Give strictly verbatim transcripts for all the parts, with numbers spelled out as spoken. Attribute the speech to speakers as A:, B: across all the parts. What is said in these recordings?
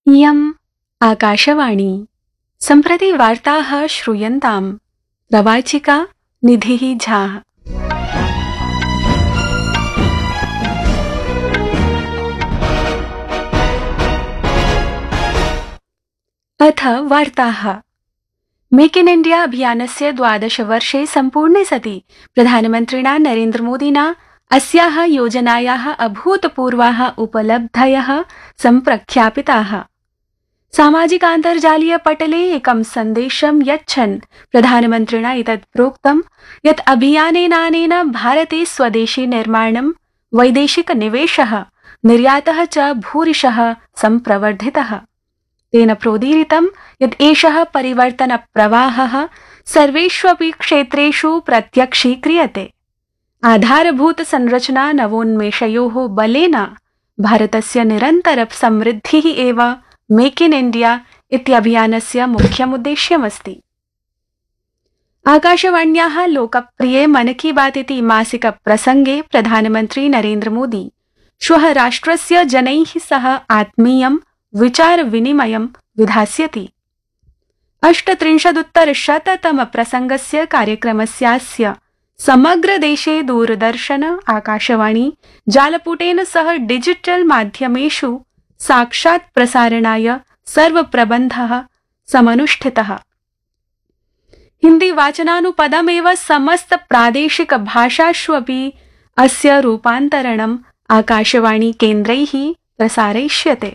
A: इयम् आकाशवाणी। सम्प्रति वार्ताः श्रूयन्ताम्। प्रवाचिका निधिः झा। अथ वार्ताः। मेक इन इंडिया अभियानस्य द्वादश वर्षे सम्पूर्णे सति प्रधानमन्त्रिणा नरेन्द्रमोदिना अस्याः योजनायाः अभूतपूर्वाः उपलब्धयः सम्प्रख्यापिताः। सामाजिकान्तर्जालीय पटले एकं सन्देशं यच्छन् प्रधानमन्त्रिणा एतत् प्रोक्तं यत् अभियानेनानेन भारते स्वदेशी निर्माणं, वैदेशिक निवेशः, निर्यातः च भूरिशः सम्प्रवर्धितः। तेन प्रोदीरितं यत् एषः परिवर्तन प्रवाहः सर्वेष्वपि क्षेत्रेषु प्रत्यक्षीक्रियते। आधारभूत संरचना नवोन्मेषयोः बलेन भारतस्य निरन्तर समृद्धिः एव मेक इन इंडिया इत्यभियानस्य मुख्यमुद्देश्यमस्ति। आकाशवाण्याः लोकप्रिये मन की बात इति मासिक प्रसंगे प्रधानमन्त्री नरेन्द्र मोदी श्वः राष्ट्रस्य जनैः सह आत्मीयं विचार विनिमयं विधास्यति। अष्टत्रिंशदुत्तरशततम प्रसंगस्य कार्यक्रमस्यास्य समग्र देशे दूरदर्शन, आकाशवाणी, जालपुटेन सह डिजिटल माध्यमेषु साक्षात् प्रसारणाय सर्वप्रबन्धः समनुष्ठितः। हिन्दी वाचनानुपदमेव समस्त प्रादेशिक भाषाष्वपि अस्य रूपान्तरणम् आकाशवाणी केन्द्रैः प्रसारयिष्यते।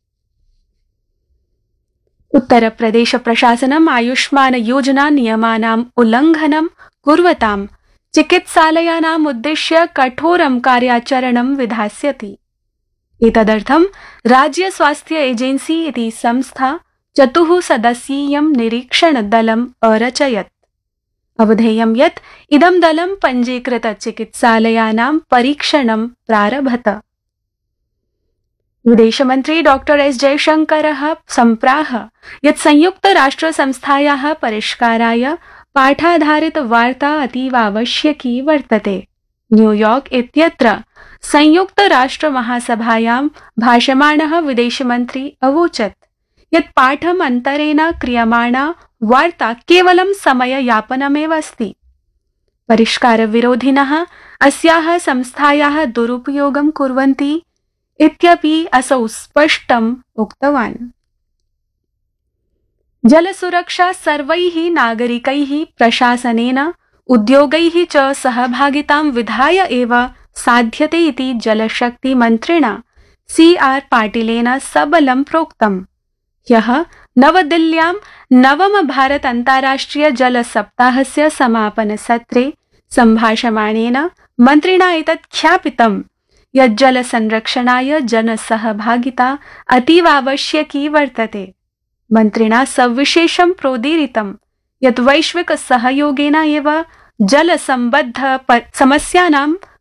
A: उत्तर प्रदेश प्रशासनम् आयुष्मान योजना नियमानाम् उल्लङ्घनं कुर्वतां चिकित्सालयानाम् उद्दिश्य कठोरं कार्याचरणं विधास्यति। एतदर्थं राज्य स्वास्थ्य एजेन्सी इति संस्था चतुः सदस्यीयं निरीक्षण दलम् अरचयत्। अवधेयं यत् इदं दलं पञ्जीकृत चिकित्सालयानां परीक्षणं प्रारभत। विदेशमन्त्री डॉक्टर एस जयशंकरः सम्प्राह यत् संयुक्त राष्ट्र संस्थायाः परिष्काराय पाठाधारित वार्ता अतीवावश्यकी वर्तते। न्यूयॉर्क इत्यत्र संयुक्त राष्ट्र महासभायां भाषमाणः विदेशमन्त्री अवोचत् यत् पाठम् अन्तरेण क्रियमाणा वार्ता केवलं समययापनमेव अस्ति। परिष्कारविरोधिनः अस्याः संस्थायाः दुरुपयोगं कुर्वन्ति इत्यपि असौ स्पष्टम् उक्तवान्। जलसुरक्षा सर्वैः नागरिकैः, प्रशासनेन, उद्योगैः च सहभागितां विधाय एव साध्यते इति जलशक्ति मन्त्रिणा सी आर पाटिलेन सबलं प्रोक्तम्। ह्यः नवदिल्ल्यां नवम भारत अन्ताराष्ट्रिय जल सप्ताहस्य समापन सत्रे सम्भाषमाणेन मन्त्रिणा एतत् ख्यापितं यत् जल संरक्षणाय जनसहभागिता अतीवावश्यकी वर्तते। मन्त्रिणा सविशेषं प्रोदीरितं यत् वैश्विक सहयोगेन एव जल सम्बद्ध समस्यानां